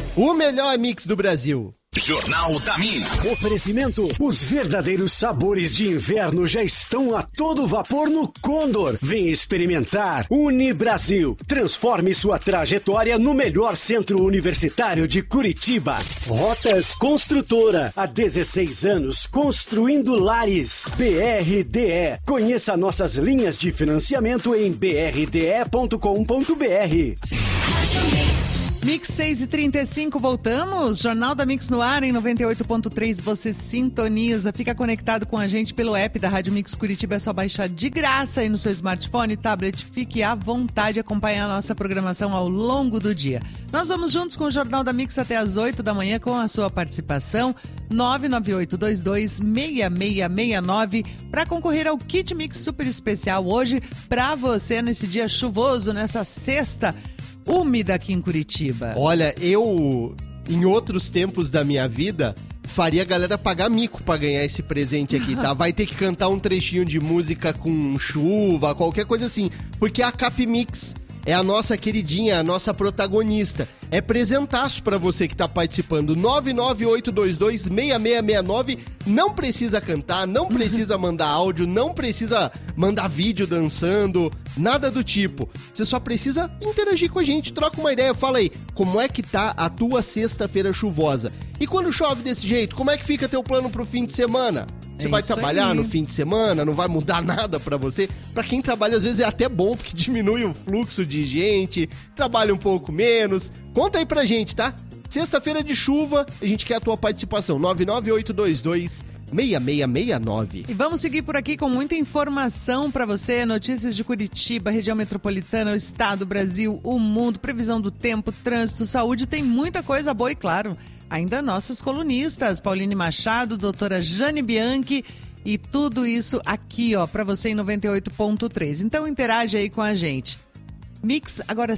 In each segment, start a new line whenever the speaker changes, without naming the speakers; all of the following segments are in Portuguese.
O melhor mix do Brasil.
Jornal da Mix.
Oferecimento: os verdadeiros sabores de inverno já estão a todo vapor no Condor. Vem experimentar. Unibrasil. Transforme sua trajetória no melhor centro universitário de Curitiba. Rotas Construtora. Há 16 anos construindo lares. BRDE. Conheça nossas linhas de financiamento em brde.com.br.
Mix 6h35, voltamos. Jornal da Mix no ar em 98.3. Você sintoniza, fica conectado com a gente pelo app da Rádio Mix Curitiba. É só baixar de graça aí no seu smartphone, tablet. Fique à vontade de acompanhar a nossa programação ao longo do dia. Nós vamos juntos com o Jornal da Mix até às 8 da manhã com a sua participação. 998226669 para concorrer ao Kit Mix super especial hoje para você nesse dia chuvoso, nessa sexta úmida aqui em Curitiba.
Olha, eu, em outros tempos da minha vida, faria a galera pagar mico pra ganhar esse presente aqui, tá? Vai ter que cantar um trechinho de música com chuva, qualquer coisa assim. Porque a Cap Mix é a nossa queridinha, a nossa protagonista. É presentaço pra você que tá participando. 998226669. Não precisa cantar, não precisa mandar áudio, não precisa mandar vídeo dançando, nada do tipo. Você só precisa interagir com a gente, troca uma ideia, fala aí, como é que tá a tua sexta-feira chuvosa? E quando chove desse jeito, como é que fica teu plano pro fim de semana? Você vai trabalhar no fim de semana, não vai mudar nada pra você. Pra quem trabalha, às vezes é até bom, porque diminui o fluxo de gente, trabalha um pouco menos. Conta aí pra gente, tá? Sexta-feira de chuva, a gente quer a tua participação. 998226669.
E vamos seguir por aqui com muita informação pra você. Notícias de Curitiba, região metropolitana, o estado, o Brasil, o mundo, previsão do tempo, trânsito, saúde. Tem muita coisa boa e, claro, ainda nossas colunistas, Pauline Machado, doutora Jane Bianchi, e tudo isso aqui, ó, pra você em 98.3. Então interage aí com a gente. Mix, agora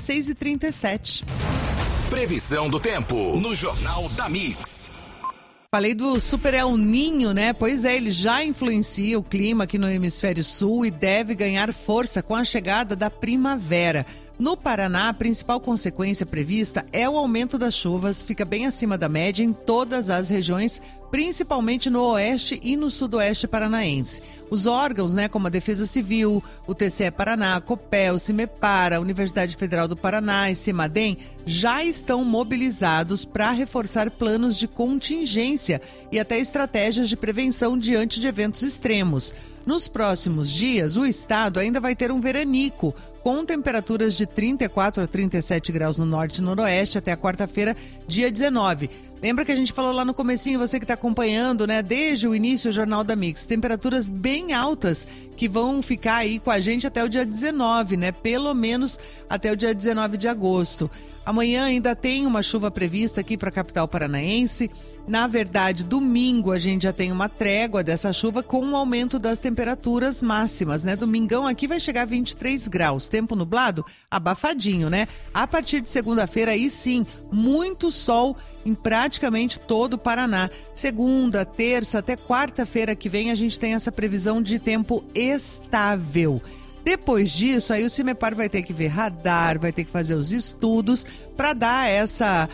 6h37.
Previsão do tempo no Jornal da Mix.
Falei do Super El Niño, né? Pois é, ele já influencia o clima aqui no hemisfério sul e deve ganhar força com a chegada da primavera. No Paraná, a principal consequência prevista é o aumento das chuvas, fica bem acima da média em todas as regiões, principalmente no oeste e no sudoeste paranaense. Os órgãos, né, como a Defesa Civil, o TCE Paraná, a Copel, o Cimepar, a Universidade Federal do Paraná e Cimadem, já estão mobilizados para reforçar planos de contingência e até estratégias de prevenção diante de eventos extremos. Nos próximos dias, o estado ainda vai ter um veranico, com temperaturas de 34 a 37 graus no norte e noroeste até a quarta-feira, dia 19. Lembra que a gente falou lá no comecinho, você que está acompanhando, né, desde o início do Jornal da Mix, temperaturas bem altas que vão ficar aí com a gente até o dia 19, né, pelo menos até o dia 19 de agosto. Amanhã ainda tem uma chuva prevista aqui para a capital paranaense. Na verdade, domingo a gente já tem uma trégua dessa chuva com um aumento das temperaturas máximas, né? Domingão aqui vai chegar a 23 graus. Tempo nublado, abafadinho, né? A partir de segunda-feira, aí sim, muito sol em praticamente todo o Paraná. Segunda, terça, até quarta-feira que vem a gente tem essa previsão de tempo estável. Depois disso, aí o Cimepar vai ter que ver radar, vai ter que fazer os estudos para dar essa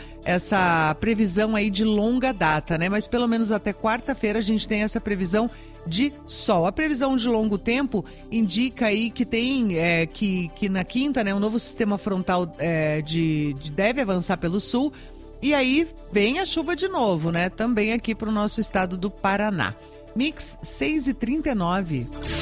previsão aí de longa data, né? Mas pelo menos até quarta-feira a gente tem essa previsão de sol. A previsão de longo tempo indica aí que tem que na quinta, né, um novo sistema frontal deve avançar pelo sul e aí vem a chuva de novo, né? Também aqui para o nosso estado do Paraná. Mix 6h39.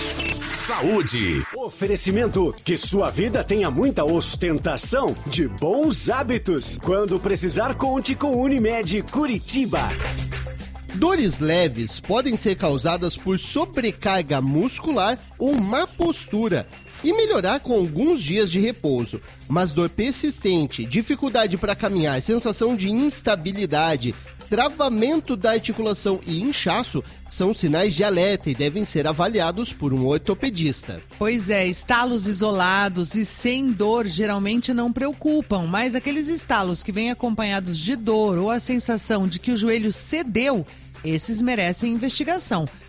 Saúde.
Oferecimento: que sua vida tenha muita ostentação de bons hábitos. Quando precisar, conte com Unimed Curitiba.
Dores leves podem ser causadas por sobrecarga muscular ou má postura e melhorar com alguns dias de repouso. Mas dor persistente, dificuldade para caminhar, sensação de instabilidade, travamento da articulação e inchaço são sinais de alerta e devem ser avaliados por um ortopedista.
Pois é, estalos isolados e sem dor geralmente não preocupam, mas aqueles estalos que vêm acompanhados de dor ou a sensação de que o joelho cedeu, esses merecem investigação.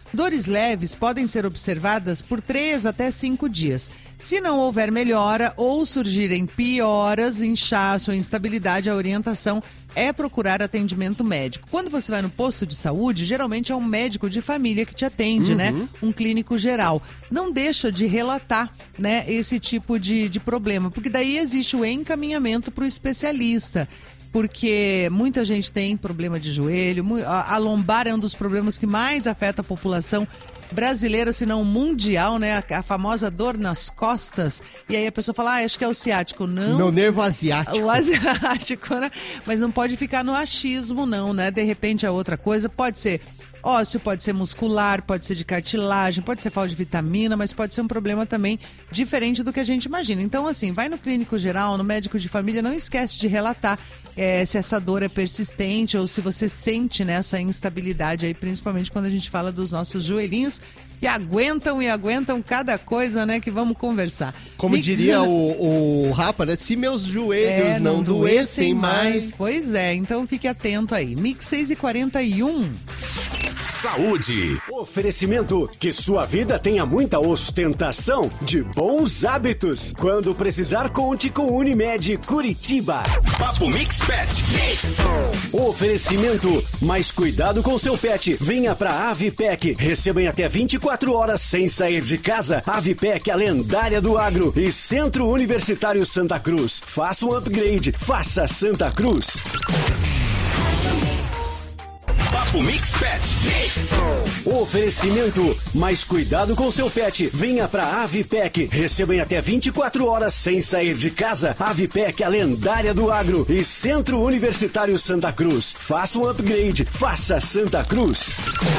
Dores leves podem ser observadas por 3 até 5 dias. Se não houver melhora ou surgirem pioras, inchaço ou instabilidade, a orientação é procurar atendimento médico. Quando você vai no posto de saúde, geralmente é um médico de família que te atende, né? Um clínico geral. Não deixa de relatar, né, esse tipo de problema, porque daí existe o encaminhamento para o especialista. Porque muita gente tem problema de joelho, a lombar é um dos problemas que mais afeta a população brasileira, se não mundial, né? A famosa dor nas costas. E aí a pessoa fala, acho que é o ciático. Não.
Meu nervo asiático.
O asiático, né? Mas não pode ficar no achismo, não, né? De repente é outra coisa. Pode ser ósseo, pode ser muscular, pode ser de cartilagem, pode ser falta de vitamina, mas pode ser um problema também diferente do que a gente imagina. Então, assim, vai no clínico geral, no médico de família, não esquece de relatar se essa dor é persistente ou se você sente, né, essa instabilidade aí, principalmente quando a gente fala dos nossos joelhinhos, que aguentam e aguentam cada coisa, né, que vamos conversar.
Como diria o Rapa, né, se meus joelhos não doessem mais.
Pois é, então fique atento aí. Mix 6h41.
Saúde.
Oferecimento: que sua vida tenha muita ostentação de bons hábitos. Quando precisar, conte com Unimed Curitiba.
Papo Mix Pet.
Oferecimento: mais cuidado com seu pet. Venha pra Avipec. Receba em até 24 horas sem sair de casa. Avipec, a lendária do agro. E Centro Universitário Santa Cruz. Faça um upgrade. Faça Santa Cruz.
Papo Mix Pet.
Oferecimento: mais cuidado com seu pet. Venha pra Avipec. Receba em até 24 horas sem sair de casa. Avipec, a lendária do agro. E Centro Universitário Santa Cruz. Faça um upgrade. Faça Santa Cruz.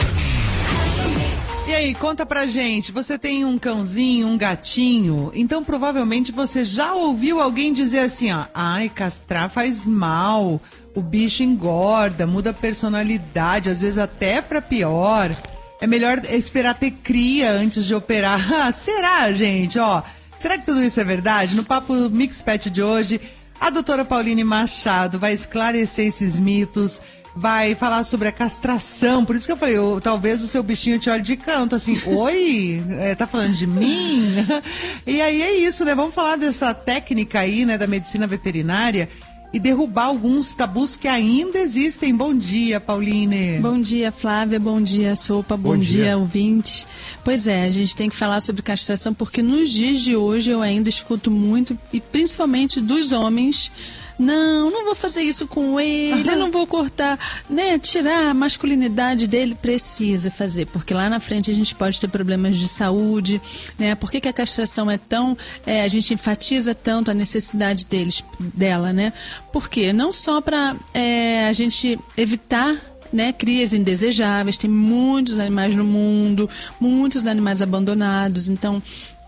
E aí, conta pra gente, você tem um cãozinho, um gatinho, então provavelmente você já ouviu alguém dizer assim, ó, ai, castrar faz mal, o bicho engorda, muda a personalidade, às vezes até pra pior, é melhor esperar ter cria antes de operar. Ah, será, gente? Ó, será que tudo isso é verdade? No Papo Mix Pet de hoje, a doutora Pauline Machado vai esclarecer esses mitos, vai falar sobre a castração, por isso que eu falei, talvez o seu bichinho te olhe de canto, assim, oi, tá falando de mim? E aí é isso, né, vamos falar dessa técnica aí, né, da medicina veterinária e derrubar alguns tabus que ainda existem. Bom dia, Pauline.
Bom dia, Flávia, bom dia, Sopa, bom dia, ouvinte. Pois é, a gente tem que falar sobre castração porque nos dias de hoje eu ainda escuto muito, e principalmente dos homens, não vou fazer isso com ele, eu não vou cortar, né, tirar a masculinidade dele. Precisa fazer, porque lá na frente a gente pode ter problemas de saúde, né, por que a castração é tão, a gente enfatiza tanto a necessidade dela, né, porque não só para a gente evitar, né, crias indesejáveis, tem muitos animais no mundo, muitos animais abandonados, então,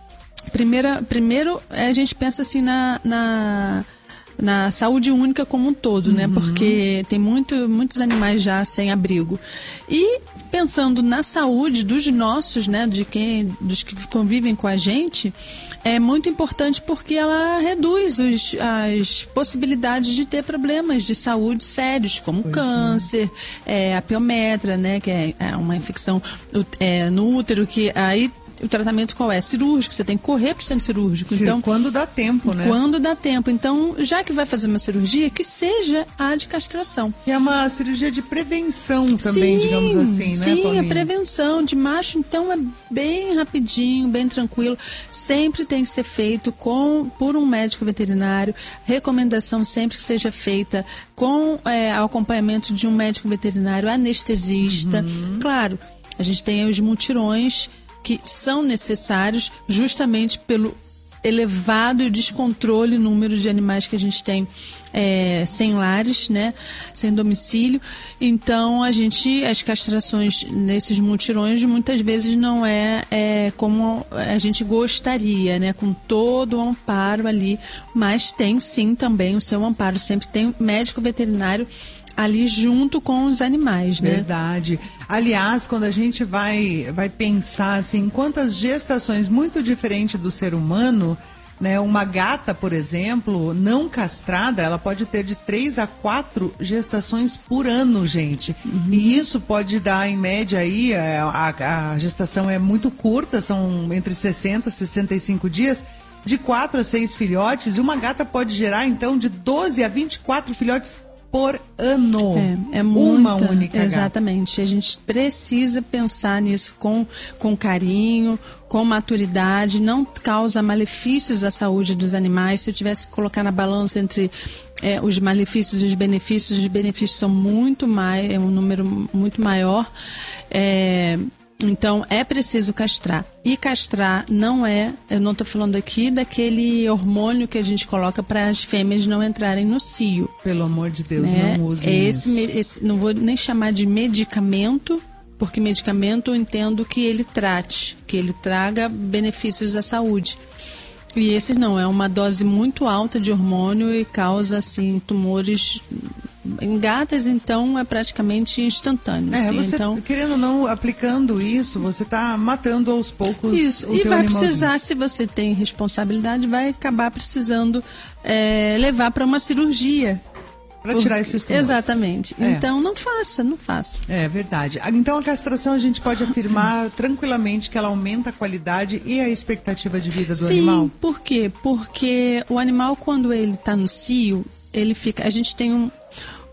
primeiro a gente pensa assim na saúde única como um todo, né? Porque tem muitos animais já sem abrigo. E pensando na saúde dos nossos, né? Dos que convivem com a gente, é muito importante porque ela reduz as possibilidades de ter problemas de saúde sérios, como câncer, a piometra, né? Que é uma infecção no útero, que aí o tratamento qual é? Cirúrgico, você tem que correr para o centro cirúrgico.
Sim,
então,
quando dá tempo, né?
Quando dá tempo. Então, já que vai fazer uma cirurgia, que seja a de castração.
Que é uma cirurgia de prevenção também, digamos assim, né,
Sim,
Pauline?
a prevenção de macho, então, é bem rapidinho, bem tranquilo. Sempre tem que ser feito por um médico veterinário. Recomendação sempre que seja feita com o acompanhamento de um médico veterinário anestesista. Claro, a gente tem os mutirões que são necessários justamente pelo elevado e descontrole número de animais que a gente tem sem lares, né, sem domicílio. Então as castrações nesses mutirões muitas vezes não é como a gente gostaria, né, com todo o amparo ali, mas tem sim também o seu amparo, sempre tem médico veterinário ali junto com os animais, né?
Verdade. Aliás, quando a gente vai pensar assim, quantas gestações, muito diferente do ser humano, né? Uma gata, por exemplo, não castrada, ela pode ter de 3 a 4 gestações por ano, gente. E isso pode dar, em média, aí, a gestação é muito curta, são entre 60 e 65 dias, de 4 a 6 filhotes, e uma gata pode gerar, então, de 12 a 24 filhotes por ano.
É muita,
uma única gata.
Exatamente. A gente precisa pensar nisso com carinho, com maturidade, não causa malefícios à saúde dos animais. Se eu tivesse que colocar na balança entre os malefícios e os benefícios são muito mais, é um número muito maior. Então, é preciso castrar. E castrar não eu não estou falando aqui daquele hormônio que a gente coloca para as fêmeas não entrarem no cio.
Pelo amor de Deus, não usem isso.
Não vou nem chamar de medicamento, porque medicamento eu entendo que ele trate, que ele traga benefícios à saúde. E esse não, é uma dose muito alta de hormônio e causa, assim, tumores. Em gatas, então, é praticamente instantâneo.
Você,
então,
querendo ou não, aplicando isso, você está matando aos poucos
isso.
o
E
teu
vai
animalzinho.
precisar, se você tem responsabilidade, vai acabar precisando levar para uma cirurgia.
Para tirar esses tumores.
Exatamente. Então, não faça.
É verdade. Então, a castração, a gente pode afirmar tranquilamente que ela aumenta a qualidade e a expectativa de vida do animal?
Sim, por quê? Porque o animal, quando ele está no cio, ele fica... A gente tem um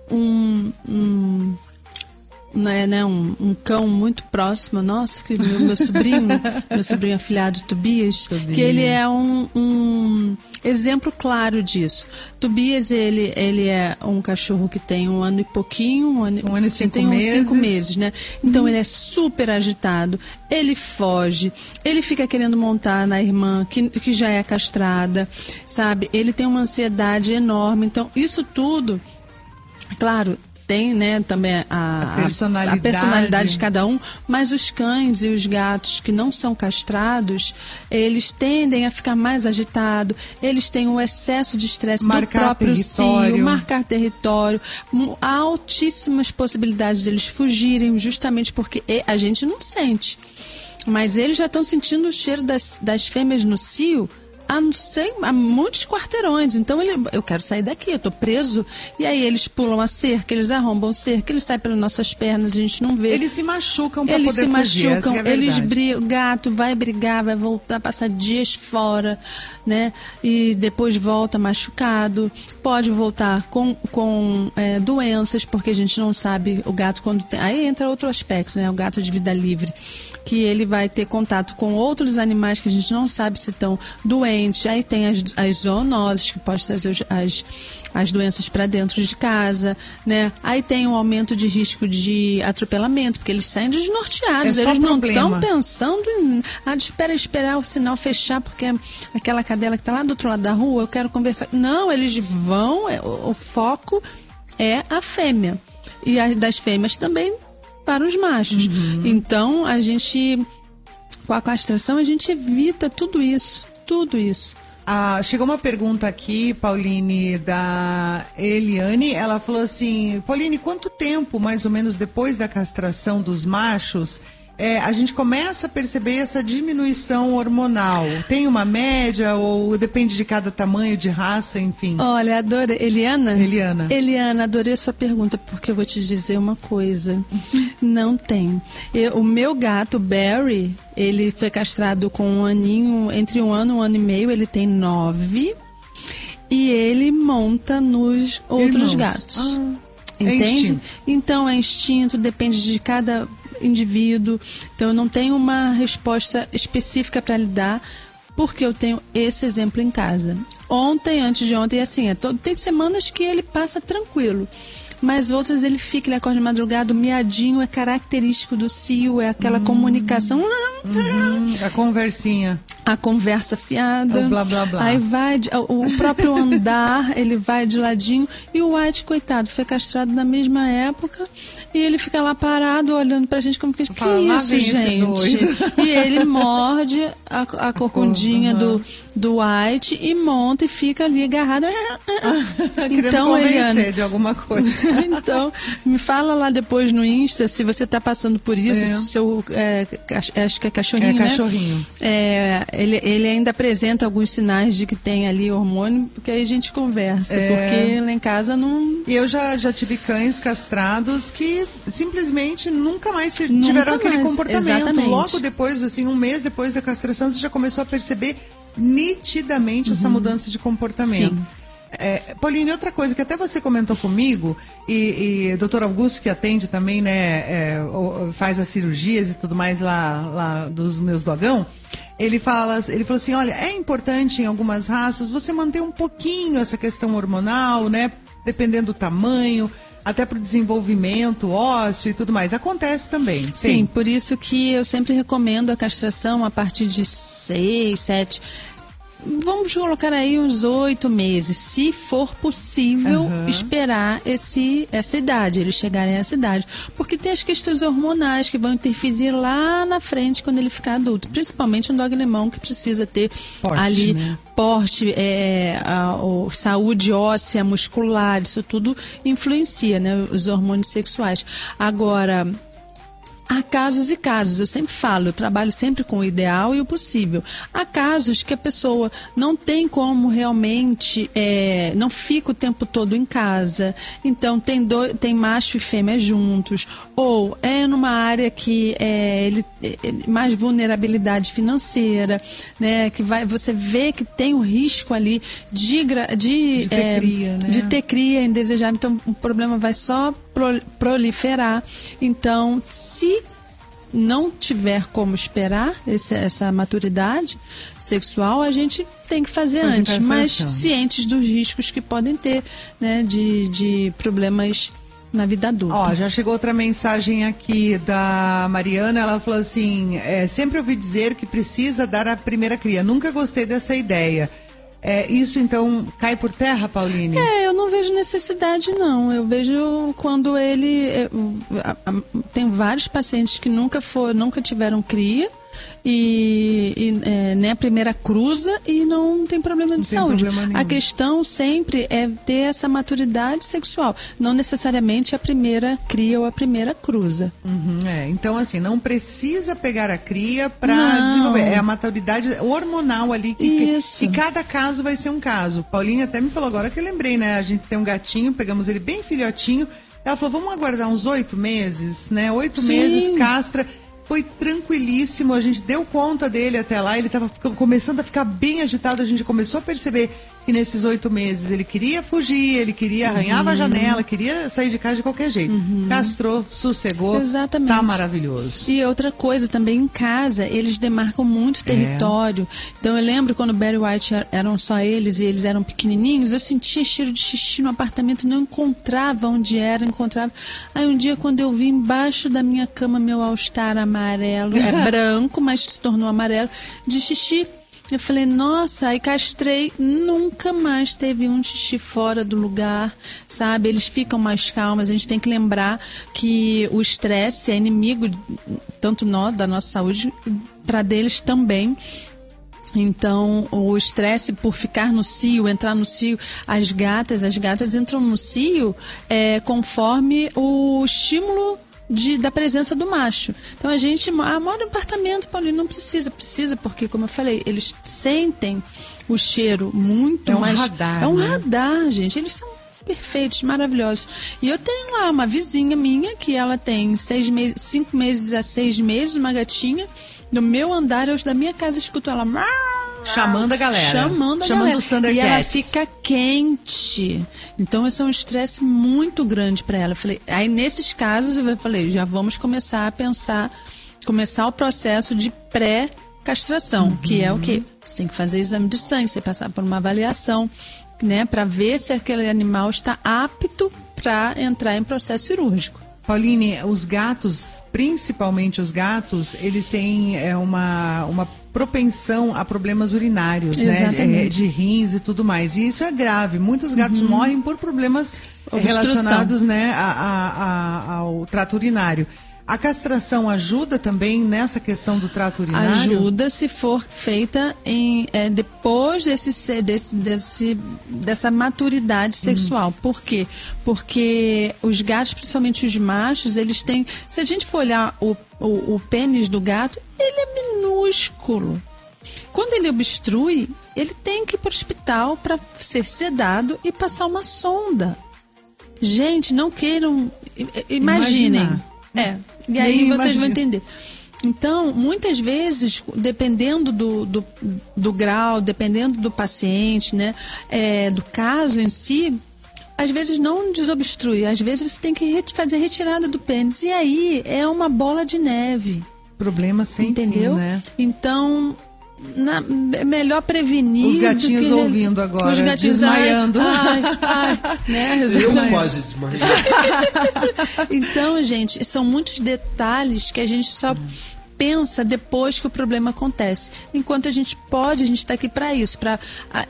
cão muito próximo, nossa, que meu sobrinho afilhado Tobias, que ele é um exemplo claro disso. Tobias, ele é um cachorro que tem 1 ano e pouquinho, um ano e 5 meses. 5 meses, né? Então ele é super agitado, ele foge, ele fica querendo montar na irmã que já é castrada, sabe? Ele tem uma ansiedade enorme. Então isso tudo, claro, tem, né, também a personalidade de cada um, mas os cães e os gatos que não são castrados, eles tendem a ficar mais agitados, eles têm um excesso de estresse do próprio cio, marcar território, há altíssimas possibilidades deles fugirem, justamente porque a gente não sente, mas eles já estão sentindo o cheiro das fêmeas no cio há muitos quarteirões. Então eu quero sair daqui, eu tô preso. E aí eles pulam a cerca, eles arrombam cerca, eles saem pelas nossas pernas, a gente não vê.
Eles se machucam para poder fugir. Essa é a
eles brigam, o gato vai brigar, vai voltar, passar dias fora, né? E depois volta machucado. Pode voltar com doenças, porque a gente não sabe o gato quando tem... Aí entra outro aspecto, né? O gato de vida livre, que ele vai ter contato com outros animais que a gente não sabe se estão doentes. Aí tem as zoonoses, que pode trazer as doenças para dentro de casa, né? Aí tem um aumento de risco de atropelamento, porque eles saem desnorteados, eles não estão pensando em esperar o sinal fechar, porque aquela cadela que está lá do outro lado da rua, eu quero conversar. Não, eles vão, o foco é a fêmea. E das fêmeas também para os machos. Então, a gente, com a castração, a gente evita tudo isso.
Chegou uma pergunta aqui, Pauline, da Eliane. Ela falou assim: Pauline, quanto tempo, mais ou menos, depois da castração dos machos, a gente começa a perceber essa diminuição hormonal? Tem uma média ou depende de cada tamanho, de raça, enfim?
Olha, adorei. Eliana, adorei a sua pergunta, porque eu vou te dizer uma coisa. Não tem. O meu gato, Barry, ele foi castrado com 1 aninho, entre 1 ano e 1 ano e meio, ele tem 9, e ele monta nos outros gatos. Entende? Então é instinto, depende de cada indivíduo. Então eu não tenho uma resposta específica para lhe dar, porque eu tenho esse exemplo em casa. Ontem, antes de ontem, assim, tem semanas que ele passa tranquilo, mas outras ele fica, ele acorda de madrugada, o miadinho é característico do cio, é aquela comunicação.
A conversinha.
A conversa fiada.
O blá, blá, blá.
Aí vai, o próprio andar, ele vai de ladinho. E o White, coitado, foi castrado na mesma época. E ele fica lá parado, olhando pra gente como que isso, gente? E ele morde a corcundinha do White e monta e fica ali agarrado.
Querendo convencer de alguma coisa.
Então, me fala lá depois no Insta se você está passando por isso, seu, acho que é cachorrinho, né?
Cachorrinho.
Ele ainda apresenta alguns sinais de que tem ali hormônio, porque aí a gente conversa, porque lá em casa não...
E eu já tive cães castrados que simplesmente nunca mais tiveram aquele comportamento.
Exatamente.
Logo depois, assim, um mês depois da castração, você já começou a perceber nitidamente essa mudança de comportamento.
Sim.
Pauline, outra coisa que até você comentou comigo, e o Dr. Augusto, que atende também, né, faz as cirurgias e tudo mais lá dos meus dogão, ele falou assim, olha, é importante em algumas raças você manter um pouquinho essa questão hormonal, né, dependendo do tamanho, até para o desenvolvimento ósseo e tudo mais. Acontece também.
Sim, por isso que eu sempre recomendo a castração a partir de 6, 7... Vamos colocar aí uns 8 meses, se for possível esperar essa idade, eles chegarem a essa idade. Porque tem as questões hormonais que vão interferir lá na frente quando ele ficar adulto. Principalmente um dog alemão que precisa ter
porte,
ali
né?
porte, saúde óssea, muscular, isso tudo influencia, né, os hormônios sexuais. Agora... há casos e casos, eu sempre falo, eu trabalho sempre com o ideal e o possível. Há casos que a pessoa não tem como realmente, não fica o tempo todo em casa, então tem macho e fêmea juntos, ou é numa área que ele mais vulnerabilidade financeira, né, que você vê que tem o risco ali de ter cria, né? De ter cria indesejável, então o problema vai só proliferar. Então, se não tiver como esperar essa maturidade sexual, a gente tem que fazer antes, mas cientes dos riscos que podem ter, né, de problemas na vida adulta.
Ó, já chegou outra mensagem aqui da Mariana, ela falou assim, sempre ouvi dizer que precisa dar a primeira cria, nunca gostei dessa ideia. Isso então cai por terra, Pauline?
Eu não vejo necessidade, não. Eu vejo quando ele... tem vários pacientes que nunca tiveram cria né, a primeira cruza e não tem problema de saúde. A questão sempre é ter essa maturidade sexual, não necessariamente a primeira cria ou a primeira cruza.
Então, assim, não precisa pegar a cria para desenvolver. É a maturidade hormonal ali que cada caso vai ser um caso. Pauline até me falou agora que eu lembrei, né? A gente tem um gatinho, pegamos ele bem filhotinho. Ela falou, vamos aguardar uns 8 meses, né? 8 meses, castra. Foi tranquilíssimo, a gente deu conta dele até lá, ele estava começando a ficar bem agitado, a gente começou a perceber que nesses 8 meses ele queria fugir, ele queria arranhava a janela, queria sair de casa de qualquer jeito. Castrou, sossegou,
exatamente.
Tá maravilhoso.
E outra coisa, também em casa, eles demarcam muito território. Então eu lembro quando o Barry White eram só eles e eles eram pequenininhos, eu sentia cheiro de xixi no apartamento, não encontrava onde era, Aí um dia quando eu vi embaixo da minha cama meu All-Star amarelo, branco, mas se tornou amarelo, de xixi. Eu falei, nossa, aí castrei, nunca mais teve um xixi fora do lugar, sabe? Eles ficam mais calmos, a gente tem que lembrar que o estresse é inimigo, tanto da nossa saúde, para deles também. Então, o estresse por ficar no cio, entrar no cio, as gatas entram no cio conforme o estímulo da presença do macho. Então a gente mora em apartamento, Paulinho, não precisa porque, como eu falei, eles sentem o cheiro muito mais...
radar,
é um radar, gente. Eles são perfeitos, maravilhosos. E eu tenho lá uma vizinha minha que ela tem 5 meses a 6 meses, uma gatinha. No meu andar, eu da minha casa escuto ela...
Chamando a galera.
Chamando os Thundercats. E ela fica quente. Então, esse é um estresse muito grande para ela. Aí, nesses casos, eu falei, já vamos começar o processo de pré-castração, que é o quê? Você tem que fazer exame de sangue, você passar por uma avaliação, né, para ver se aquele animal está apto para entrar em processo cirúrgico.
Pauline, os gatos, principalmente os gatos, eles têm uma propensão a problemas urinários, né? De rins e tudo mais. E isso é grave. Muitos gatos morrem por problemas relacionados, né, ao trato urinário. A castração ajuda também nessa questão do trato urinário?
Ajuda se for feita depois dessa maturidade sexual. Por quê? Porque os gatos, principalmente os machos, eles têm... Se a gente for olhar o pênis do gato, ele é minúsculo. Quando ele obstrui, ele tem que ir para o hospital para ser sedado e passar uma sonda. Gente, não queiram... Imaginem. E aí vocês vão entender. Então, muitas vezes, dependendo do grau, dependendo do paciente, né, do caso em si, às vezes não desobstrui, às vezes você tem que fazer a retirada do pênis. E aí é uma bola de neve.
Problema sem
entendeu?
Fim, né?
Então... é melhor prevenir.
Os gatinhos ouvindo agora, os gatinhos desmaiando.
Né?
Eu quase desmaiei.
Então, gente, são muitos detalhes que a gente só pensa depois que o problema acontece. Enquanto a gente está aqui para isso, para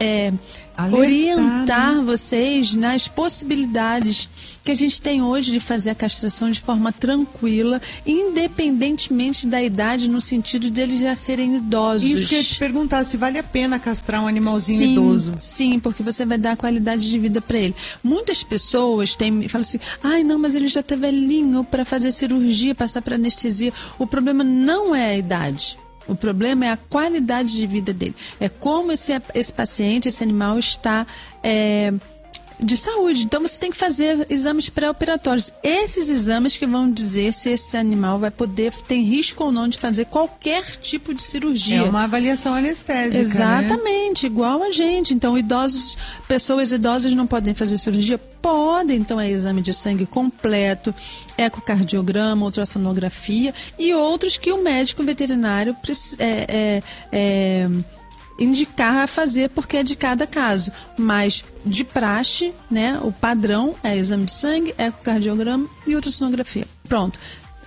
orientar vocês nas possibilidades que a gente tem hoje de fazer a castração de forma tranquila, independentemente da idade, no sentido de eles já serem idosos.
Isso que eu ia te perguntar, se vale a pena castrar um animalzinho idoso.
Sim, porque você vai dar qualidade de vida para ele. Muitas pessoas falam assim, não, mas ele já está velhinho para fazer cirurgia, passar para anestesia. O problema não é a idade. O problema é a qualidade de vida dele. É como esse paciente, esse animal está de saúde. Então você tem que fazer exames pré-operatórios. Esses exames que vão dizer se esse animal vai poder, tem risco ou não de fazer qualquer tipo de cirurgia.
É uma avaliação anestésica.
Exatamente, né? Igual a gente. Então, pessoas idosas não podem fazer cirurgia? Podem. Então, é exame de sangue completo, ecocardiograma, ultrassonografia e outros que o médico veterinário indicar a fazer, porque é de cada caso. Mas de praxe, né, o padrão é exame de sangue, ecocardiograma e ultrassonografia. Pronto.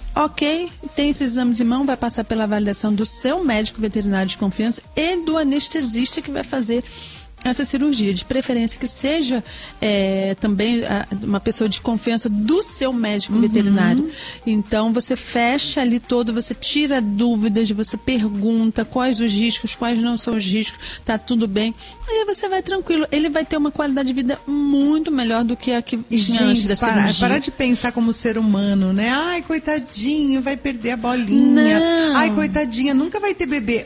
Ok, tem esses exames em mão, vai passar pela avaliação do seu médico veterinário de confiança e do anestesista que vai fazer essa cirurgia, de preferência que seja também uma pessoa de confiança do seu médico veterinário. Então você fecha ali todo, você tira dúvidas, você pergunta quais os riscos, quais não são os riscos, tá tudo bem, aí você vai tranquilo, ele vai ter uma qualidade de vida muito melhor do que a que tinha antes da cirurgia.
Parar de pensar como ser humano, né? Ai, coitadinho, vai perder a bolinha.
Não.
Ai, coitadinha, nunca vai ter bebê.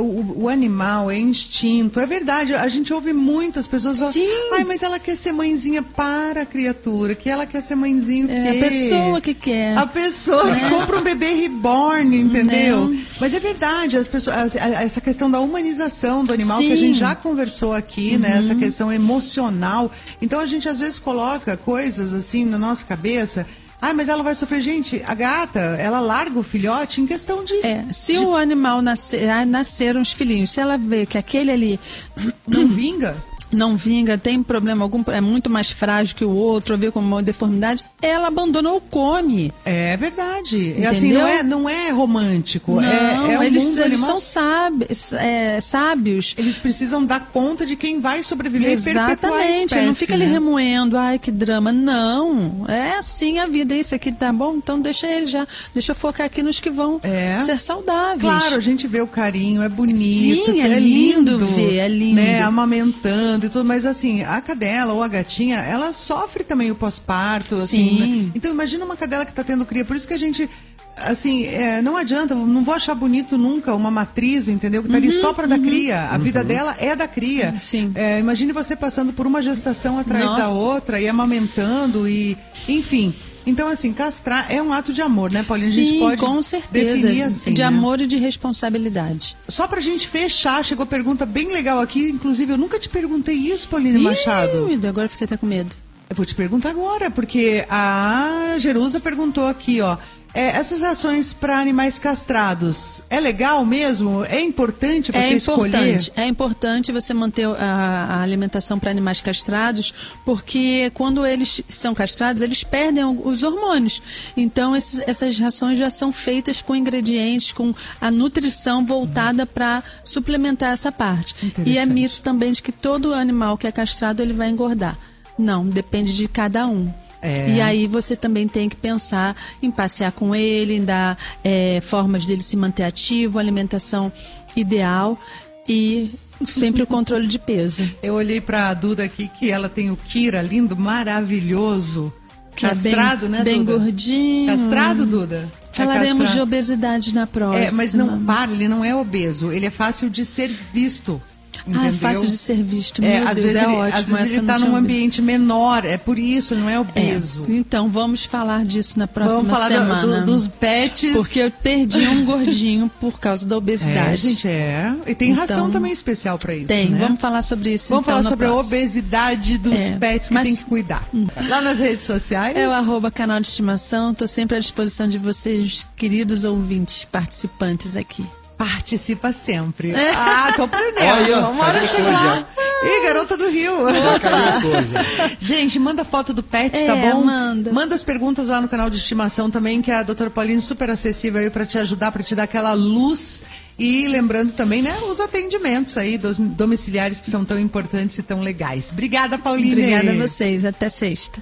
O animal é instinto, é verdade, a gente ouve muitas pessoas falam, ai, mas ela quer ser mãezinha para a criatura, que ela quer ser mãezinho
a pessoa que quer.
A pessoa que compra um bebê reborn, entendeu?
Não.
Mas é verdade, as pessoas, essa questão da humanização do animal, que a gente já conversou aqui, né? Essa questão emocional. Então a gente às vezes coloca coisas assim na nossa cabeça. Mas ela vai sofrer. Gente, a gata, ela larga o filhote em questão de...
Se o animal nasceram os filhinhos, se ela vê que aquele ali
não vinga,
tem problema algum, é muito mais frágil que o outro, ou vê como uma deformidade, ela abandona ou come.
É verdade.
Entendeu?
Assim, não é romântico.
Não, eles são
sábios.
sábios.
Eles precisam dar conta de quem vai sobreviver e perpetuar a espécie.
Não fica ali remoendo, ai, que drama. Não, é assim a vida. Isso aqui tá bom, então deixa ele já. Deixa eu focar aqui nos que vão ser saudáveis.
Claro, a gente vê o carinho, é bonito.
Sim, é lindo ver, é lindo.
Né, amamentando e tudo, mas assim, a cadela ou a gatinha, ela sofre também o pós-parto, assim, né? Então imagina uma cadela que está tendo cria, por isso que a gente, assim, não adianta, não vou achar bonito nunca uma matriz, entendeu? Que tá ali só para dar cria, a vida dela é da cria.
Sim.
Imagine você passando por uma gestação atrás da outra e amamentando e, enfim... Então, assim, castrar é um ato de amor, né, Paulinha?
Sim,
a gente pode
com certeza,
definir assim,
de
né?
amor e de responsabilidade.
Só pra gente fechar, chegou pergunta bem legal aqui, inclusive eu nunca te perguntei isso, Paulinha Machado.
Agora fiquei até com medo.
Eu vou te perguntar agora, porque a Jerusa perguntou aqui, ó. Essas ações para animais castrados, é legal mesmo? É importante você escolher?
É importante você manter a alimentação para animais castrados, porque quando eles são castrados, eles perdem os hormônios. Então, essas rações já são feitas com ingredientes, com a nutrição voltada para suplementar essa parte. E é mito também de que todo animal que é castrado, ele vai engordar. Não, depende de cada um. E aí você também tem que pensar em passear com ele, em dar formas dele se manter ativo, alimentação ideal e sempre o controle de peso.
Eu olhei pra Duda aqui, que ela tem o Kira lindo, maravilhoso. Castrado, né,
bem
Duda?
Gordinho.
Castrado, Duda?
Falaremos de obesidade na próxima.
Mas não, ele não é obeso, ele é fácil de ser visto. Entendeu?
Fácil de ser visto. Meu
às
Deus,
vezes
ótimo.
Às vezes ele está num ambiente menor, é por isso, não é obeso.
Então, vamos falar disso na próxima semana.
Vamos falar dos pets.
Porque eu perdi um gordinho por causa da obesidade.
Gente, E tem ração também especial para isso,
Tem,
né?
vamos falar sobre isso
Vamos falar sobre a obesidade dos pets que tem que cuidar. Lá nas redes sociais.
É o @canal de estimação. Estou sempre à disposição de vocês, queridos ouvintes, participantes aqui.
Participa sempre. Tô aprendendo.
Olha,
uma hora chega lá. Ih, garota do Rio. Gente, manda foto do pet, tá bom? Manda as perguntas lá no canal de estimação também, que a doutora Pauline super acessível aí pra te ajudar, pra te dar aquela luz. E lembrando também, né, os atendimentos aí dos domiciliares que são tão importantes e tão legais. Obrigada, Pauline.
Obrigada a vocês. Até sexta.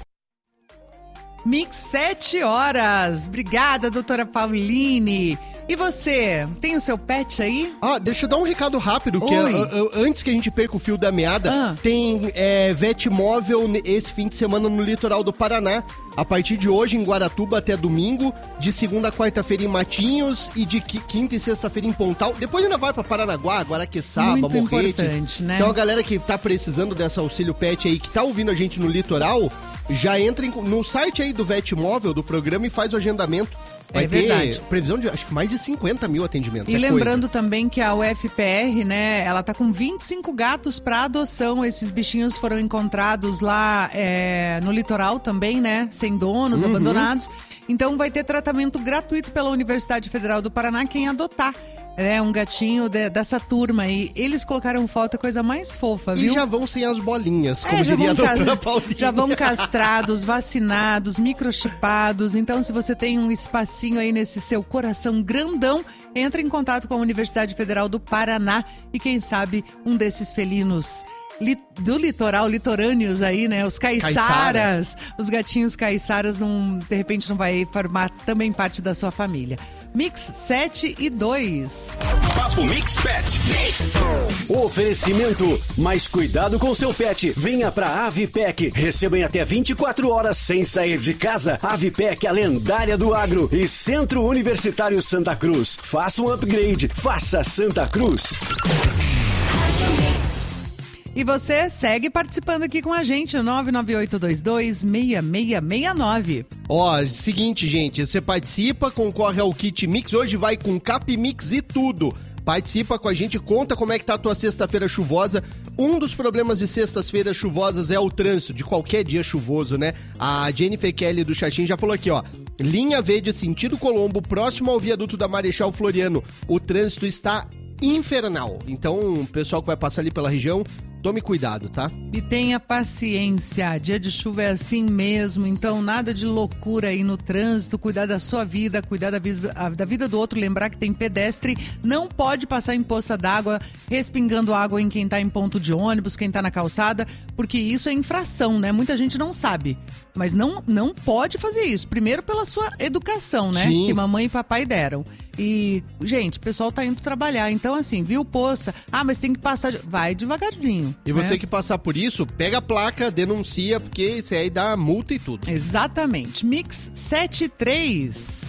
Mix 7 horas. Obrigada, doutora Pauline. E você, tem o seu pet aí?
Deixa eu dar um recado rápido, que antes que a gente perca o fio da meada, tem Vetmóvel esse fim de semana no litoral do Paraná, a partir de hoje em Guaratuba até domingo, de segunda a quarta-feira em Matinhos e de quinta e sexta-feira em Pontal. Depois ainda vai pra Paranaguá, Guaraqueçaba,
Muito
Morretes.
importante, né?
Então a galera que tá precisando dessa auxílio pet aí, que tá ouvindo a gente no litoral, já entra no site aí do Vetmóvel, do programa, e faz o agendamento. Vai ter previsão de, acho que mais de 50 mil atendimentos.
E lembrando também que a UFPR, né, ela tá com 25 gatos para adoção. Esses bichinhos foram encontrados lá no litoral também, né, sem donos, abandonados. Então vai ter tratamento gratuito pela Universidade Federal do Paraná quem adotar. Um gatinho dessa turma aí. Eles colocaram foto, a coisa mais fofa, viu?
E já vão sem as bolinhas, como diria a doutora Paulinha.
Já vão castrados, vacinados, microchipados. Então, se você tem um espacinho aí nesse seu coração grandão, entre em contato com a Universidade Federal do Paraná e quem sabe um desses felinos do litoral, litorâneos aí, né? Os caiçaras. Os gatinhos caiçaras, de repente, não vai formar também parte da sua família. Mix 7 e 2.
Papo Mix Pet.
Oferecimento. Mais cuidado com seu pet. Venha pra Avipec. Receba em até 24 horas sem sair de casa. Avipec, a lendária do agro. E Centro Universitário Santa Cruz. Faça um upgrade. Faça Santa Cruz.
E você segue participando aqui com a gente, 998226669.
Seguinte, gente, você participa, concorre ao kit Mix, hoje vai com Cap Mix e tudo. Participa com a gente, conta como é que tá a tua sexta-feira chuvosa. Um dos problemas de sextas-feiras chuvosas é o trânsito, de qualquer dia chuvoso, né? A Jennifer Kelly do Xaxim já falou aqui, linha verde sentido Colombo, próximo ao viaduto da Marechal Floriano. O trânsito está infernal, então o pessoal que vai passar ali pela região, tome cuidado, tá?
E tenha paciência, dia de chuva é assim mesmo, então nada de loucura aí no trânsito, cuidar da sua vida, cuidar da vida do outro, lembrar que tem pedestre, não pode passar em poça d'água, respingando água em quem tá em ponto de ônibus, quem tá na calçada, porque isso é infração, né? Muita gente não sabe, mas não pode fazer isso, primeiro pela sua educação, né?
Sim.
Que mamãe e papai deram. E, gente, o pessoal tá indo trabalhar, então assim, viu poça, mas tem que passar, vai devagarzinho.
E você que passar por isso, pega a placa, denuncia, porque isso aí dá multa e tudo.
Exatamente. Mix 73.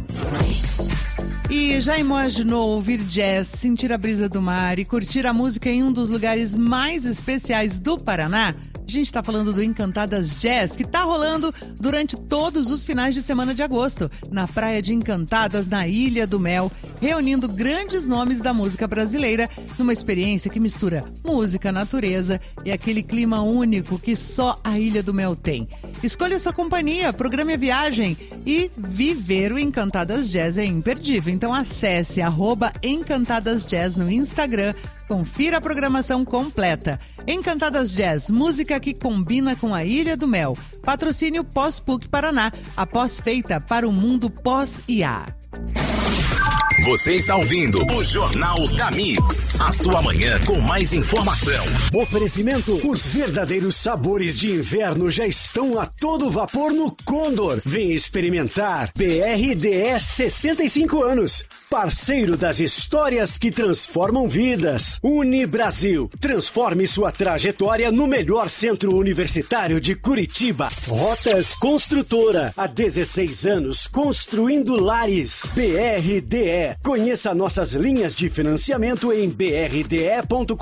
E já imaginou ouvir jazz, sentir a brisa do mar e curtir a música em um dos lugares mais especiais do Paraná? A gente está falando do Encantadas Jazz, que está rolando durante todos os finais de semana de agosto, na Praia de Encantadas, na Ilha do Mel, reunindo grandes nomes da música brasileira numa experiência que mistura música, natureza e aquele clima único que só a Ilha do Mel tem. Escolha sua companhia, programe a viagem e viver o Encantadas Jazz é imperdível. Então acesse @EncantadasJazz no Instagram. Confira a programação completa. Encantadas Jazz, música que combina com a Ilha do Mel. Patrocínio Pós-PUC Paraná, a pós feita para o mundo pós-IA.
Você está ouvindo o Jornal da Mix. A sua manhã com mais informação.
Oferecimento: os verdadeiros sabores de inverno já estão a todo vapor no Condor. Vem experimentar. BRDE 65 anos. Parceiro das histórias que transformam vidas. Unibrasil. Transforme sua trajetória no melhor centro universitário de Curitiba. Rotas Construtora. Há 16 anos construindo lares. BRDE. Conheça nossas linhas de financiamento em brde.com.br.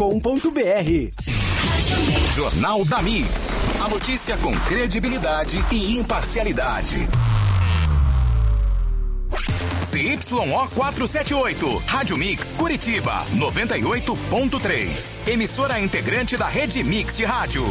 Jornal da Mix. A notícia com credibilidade e imparcialidade. CYO 478, Rádio Mix Curitiba, 98.3. Emissora integrante da Rede Mix de Rádio.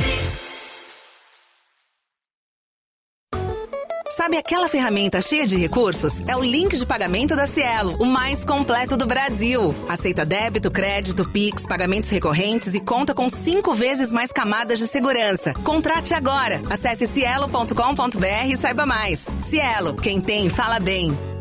Sabe aquela ferramenta cheia de recursos? É o link de pagamento da Cielo, o mais completo do Brasil. Aceita débito, crédito, Pix, pagamentos recorrentes e conta com 5 vezes mais camadas de segurança. Contrate agora. Acesse cielo.com.br e saiba mais. Cielo, quem tem, fala bem.